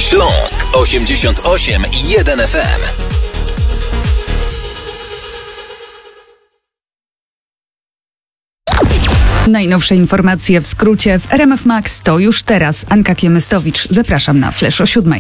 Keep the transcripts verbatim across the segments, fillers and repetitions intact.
Śląsk osiemdziesiąt osiem i jeden F M. Najnowsze informacje w skrócie w R M F Max to już teraz. Anka Kiemystowicz. Zapraszam na Flash o siódmej.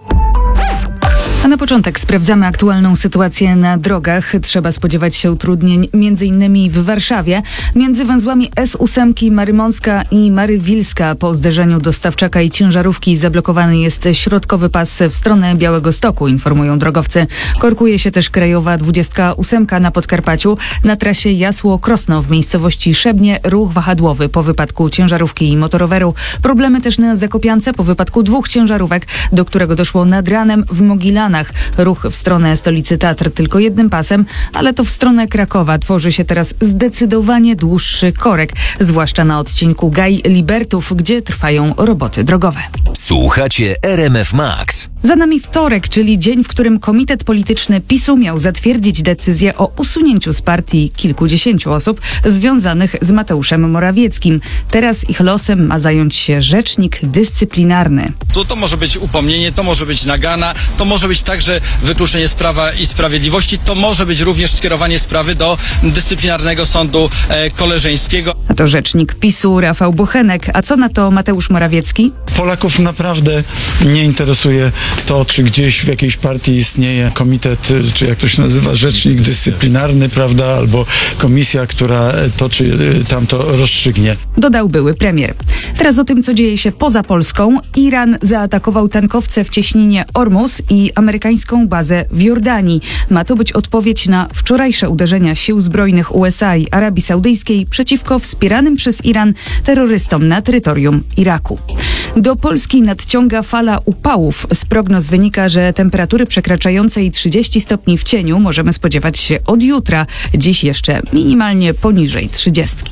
A na początek sprawdzamy aktualną sytuację na drogach. Trzeba spodziewać się utrudnień m.in. w Warszawie. Między węzłami S osiem Marymącka i Marywilska po zderzeniu dostawczaka i ciężarówki zablokowany jest środkowy pas w stronę Białegostoku, informują drogowcy. Korkuje się też krajowa dwudziestka osiem na Podkarpaciu. Na trasie Jasło-Krosno w miejscowości Szebnie ruch wahadłowy po wypadku ciężarówki i motoroweru. Problemy też na Zakopiance po wypadku dwóch ciężarówek, do którego doszło nad ranem w Mogilanach. Ruch w stronę stolicy Tatr tylko jednym pasem, ale to w stronę Krakowa tworzy się teraz zdecydowanie dłuższy korek, zwłaszcza na odcinku Gaj-Libertów, gdzie trwają roboty drogowe. Słuchacie R M F Max. Za nami wtorek, czyli dzień, w którym Komitet Polityczny PiSu miał zatwierdzić decyzję o usunięciu z partii kilkudziesięciu osób związanych z Mateuszem Morawieckim. Teraz ich losem ma zająć się rzecznik dyscyplinarny. To, to może być upomnienie, to może być nagana, to może być także wykluczenie z Prawa i Sprawiedliwości, to może być również skierowanie sprawy do dyscyplinarnego sądu e, koleżeńskiego. A to rzecznik PiSu Rafał Bochenek. A co na to Mateusz Morawiecki? Polaków naprawdę nie interesuje to, czy gdzieś w jakiejś partii istnieje komitet, czy jak to się nazywa, rzecznik dyscyplinarny, prawda, albo komisja, która to czy tamto rozstrzygnie. Dodał były premier. Teraz o tym, co dzieje się poza Polską. Iran zaatakował tankowce w cieśninie Ormus i amerykańską bazę w Jordanii. Ma to być odpowiedź na wczorajsze uderzenia sił zbrojnych U S A i Arabii Saudyjskiej przeciwko wspieranym przez Iran terrorystom na terytorium Iraku. Do Polski nadciąga fala upałów. Z prognoz wynika, że temperatury przekraczającej trzydzieści stopni w cieniu możemy spodziewać się od jutra. Dziś jeszcze minimalnie poniżej trzydziestki.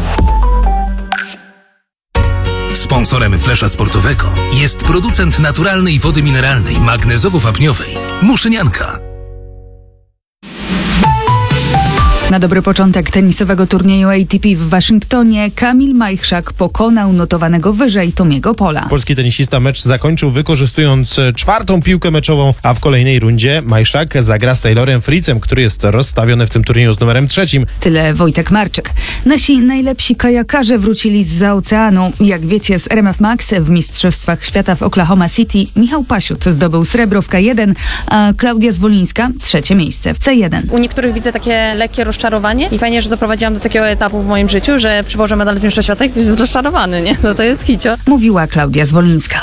Sponsorem Flesza Sportowego jest producent naturalnej wody mineralnej magnezowo-wapniowej Muszynianka. Na dobry początek tenisowego turnieju A T P w Waszyngtonie Kamil Majchrzak pokonał notowanego wyżej Tomiego Pola. Polski tenisista mecz zakończył wykorzystując czwartą piłkę meczową, a w kolejnej rundzie Majchrzak zagra z Taylorem Fritzem, który jest rozstawiony w tym turnieju z numerem trzecim. Tyle Wojtek Marczyk. Nasi najlepsi kajakarze wrócili zza oceanu. Jak wiecie z R M F Max w Mistrzostwach Świata w Oklahoma City Michał Pasiut zdobył srebro w K jeden, a Klaudia Zwolińska trzecie miejsce w C jeden. U niektórych widzę takie lekkie rozczarowanie i fajnie, że doprowadziłam do takiego etapu w moim życiu, że przywożę medal z Mistrzostw Świata i ktoś jest rozczarowany, nie? No to jest hicio. Mówiła Klaudia Zwolińska.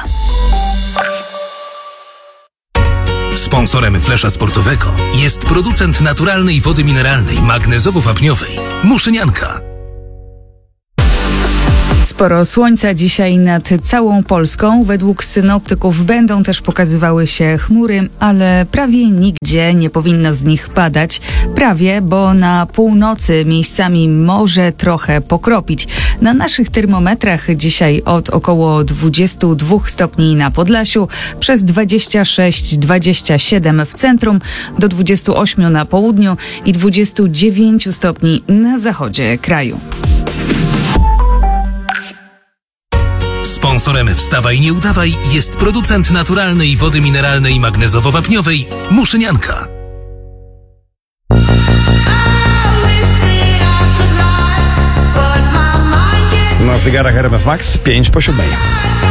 Sponsorem Flesza Sportowego jest producent naturalnej wody mineralnej magnezowo-wapniowej Muszynianka. Sporo słońca dzisiaj nad całą Polską. Według synoptyków będą też pokazywały się chmury, ale prawie nigdzie nie powinno z nich padać. Prawie, bo na północy miejscami może trochę pokropić. Na naszych termometrach dzisiaj od około dwudziestu dwóch stopni na Podlasiu, przez dwadzieścia sześć dwadzieścia siedem w centrum, do dwudziestu ośmiu na południu i dwudziestu dziewięciu stopni na zachodzie kraju. Sponsorem Wstawaj Nie Udawaj jest producent naturalnej wody mineralnej magnezowo-wapniowej Muszynianka. Na zegarach R M F Max pięć po siódmej.